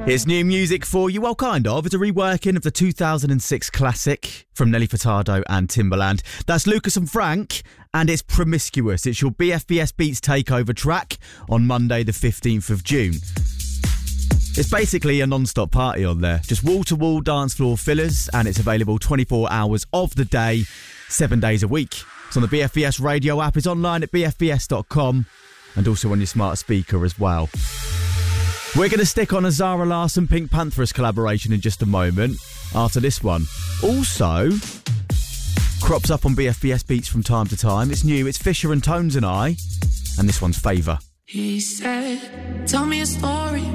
Here's new music for you. Well, kind of. It's a reworking of the 2006 classic from Nelly Furtado and Timbaland. That's Lucas and Frank, and it's Promiscuous. It's your BFBS Beats takeover track on Monday the 15th of June. It's basically a non-stop party on there. Just wall-to-wall dance floor fillers, and it's available 24 hours of the day, 7 days a week. It's on the BFBS radio app. It's online at bfbs.com and also on your smart speaker as well. We're going to stick on a Zara Larsson Pink Pantheress collaboration in just a moment after this one. Also, crops up on BFBS Beats from time to time. It's new. It's Fisher and Tones and I, and this one's Favour. He said, tell me a story.